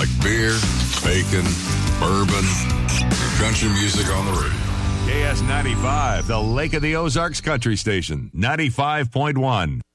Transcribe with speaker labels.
Speaker 1: like beer, bacon, bourbon, country music on the radio.
Speaker 2: KS95, the Lake of the Ozarks Country Station, 95.1.